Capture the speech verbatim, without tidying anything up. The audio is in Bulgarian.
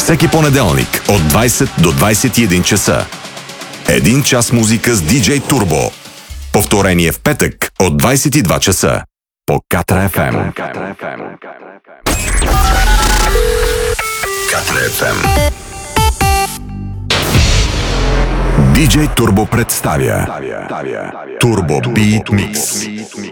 Всеки понеделник от двайсет до двайсет и един часа. Един час музика с диджей Турбо. Повторение в петък от двайсет и два часа. По Катра еф ем. Катра еф ем. диджей Турбо представя Турбо Beat Mix.